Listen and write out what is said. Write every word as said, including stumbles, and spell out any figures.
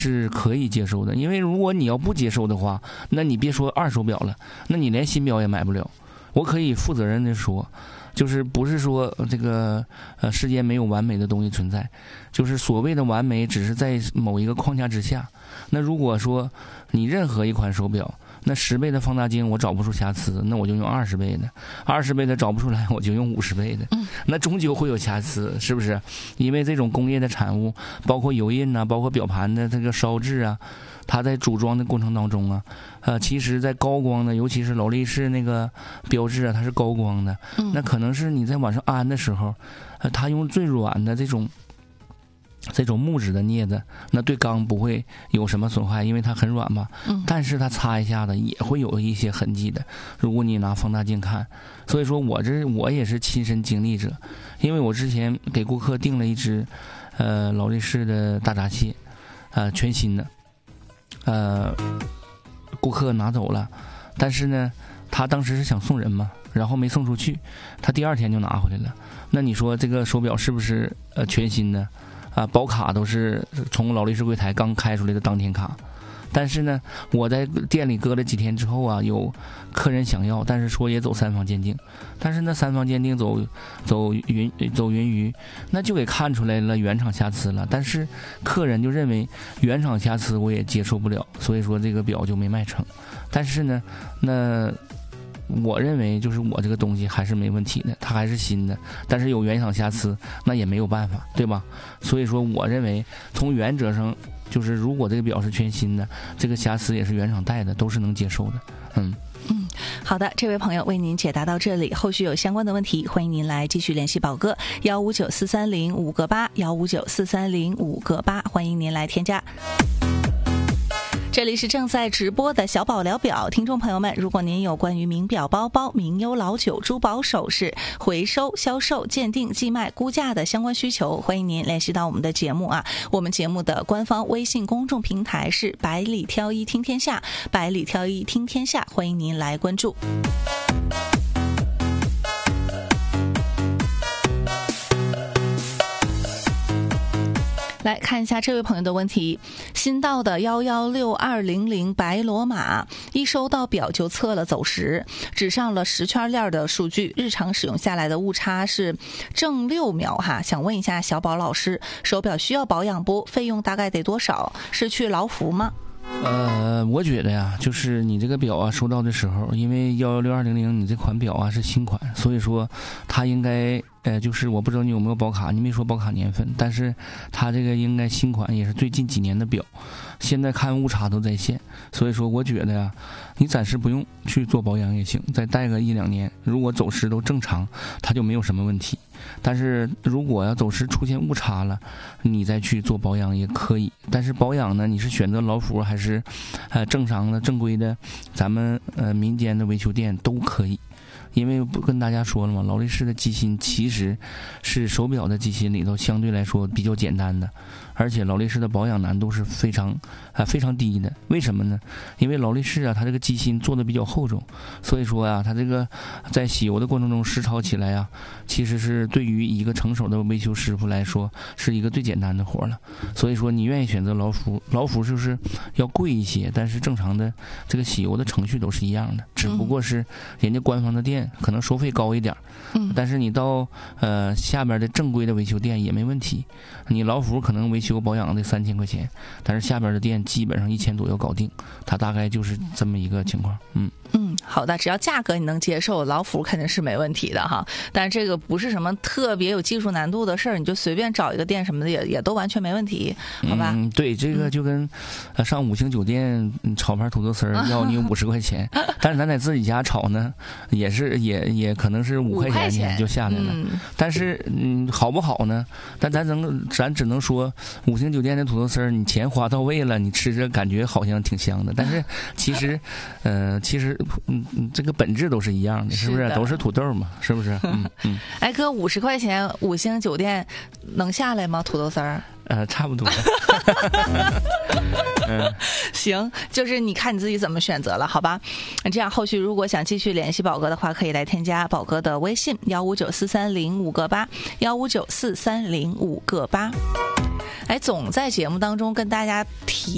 是可以接受的，因为如果你要不接受的话，那你别说二手表了，那你连新表也买不了。我可以负责任的说，就是不是说这个呃世间没有完美的东西存在，就是所谓的完美只是在某一个框架之下。那如果说你任何一款手表，那十倍的放大镜我找不出瑕疵，那我就用二十倍的，二十倍的找不出来，我就用五十倍的，那终究会有瑕疵，是不是？因为这种工业的产物，包括油印呐、啊，包括表盘的这个烧制啊，它在组装的过程当中啊，呃，其实在高光的，尤其是劳力士那个标志啊，它是高光的，那可能是你在往上安的时候，呃，它用最软的这种。这种木质的镊子，那对钢不会有什么损害，因为它很软嘛。嗯。但是它擦一下子也会有一些痕迹的。如果你拿放大镜看，所以说我这我也是亲身经历者，因为我之前给顾客订了一只，呃，劳力士的大闸蟹，呃，全新的，呃，顾客拿走了，但是呢，他当时是想送人嘛，然后没送出去，他第二天就拿回来了。那你说这个手表是不是呃全新的？啊，保卡都是从劳力士柜台刚开出来的当天卡，但是呢，我在店里搁了几天之后啊，有客人想要，但是说也走三方鉴定，但是那三方鉴定走走云走云鱼，那就给看出来了原厂瑕疵了，但是客人就认为原厂瑕疵我也接受不了，所以说这个表就没卖成。但是呢，那我认为就是我这个东西还是没问题的，它还是新的，但是有原厂瑕疵那也没有办法，对吧？所以说我认为从原则上，就是如果这个表是全新的，这个瑕疵也是原厂带的，都是能接受的。嗯嗯，好的，这位朋友为您解答到这里，后续有相关的问题，欢迎您来继续联系宝哥幺五九四三零五个八幺五九四三零五个八，欢迎您来添加。这里是正在直播的小宝聊表，听众朋友们，如果您有关于名表、包包、名优、老酒、珠宝首饰回收、销售、鉴定、寄卖、估价的相关需求，欢迎您联系到我们的节目啊。我们节目的官方微信公众平台是百里挑一听天下，百里挑一听天下，欢迎您来关注。来看一下这位朋友的问题，新到的幺幺六二零零白罗马，一收到表就测了走时，只上了十圈链的数据，日常使用下来的误差是正六秒哈。想问一下小宝老师，手表需要保养不？费用大概得多少？是去劳福吗？ 呃，我觉得呀，就是你这个表啊，收到的时候，因为幺幺六二零零你这款表啊是新款，所以说它应该呃，就是我不知道你有没有保卡，你没说保卡年份，但是它这个应该新款，也是最近几年的表，现在看误差都在线，所以说我觉得呀，你暂时不用去做保养也行，再戴个一两年，如果走时都正常，它就没有什么问题。但是如果要走时出现误差了，你再去做保养也可以。但是保养呢，你是选择劳福还是呃正常的正规的咱们呃民间的维修店都可以。因为不跟大家说了嘛，劳力士的机芯其实是手表的机芯里头相对来说比较简单的，而且劳力士的保养难度是非常啊非常低的。为什么呢？因为劳力士啊，它这个机芯做的比较厚重，所以说啊，它这个在洗油的过程中湿潮起来啊，其实是对于一个成熟的维修师傅来说是一个最简单的活了。所以说你愿意选择劳福，劳福就是要贵一些，但是正常的这个洗油的程序都是一样的，只不过是人家官方的店可能收费高一点，嗯，但是你到呃下边的正规的维修店也没问题。你劳福可能维修保养的三千块钱，但是下边的店基本上一千左右搞定，它大概就是这么一个情况。嗯嗯，好的，只要价格你能接受，劳福肯定是没问题的哈。但是这个不是什么特别有技术难度的事儿，你就随便找一个店什么的也也都完全没问题，好吧？ 嗯，对，这个就跟、呃、上五星酒店炒盘土豆丝儿要你五十块钱，但是咱在自己家炒呢，也是也也可能是五块钱就下来了。嗯、但是嗯，好不好呢？但咱能咱只能说，五星酒店的土豆丝儿，你钱花到位了，你吃着感觉好像挺香的，但是其实，呃，其实嗯这个本质都是一样的，是不是？都是土豆嘛，是不是？嗯嗯。 哎哥，五十块钱五星酒店能下来吗？土豆丝儿？ 呃，差不多。 嗯，行，就是你看你自己怎么选择了，好吧？这样后续如果想继续联系宝哥的话，可以来添加宝哥的微信幺五九四三零五个八幺五九四三零五个八。哎，总在节目当中跟大家提。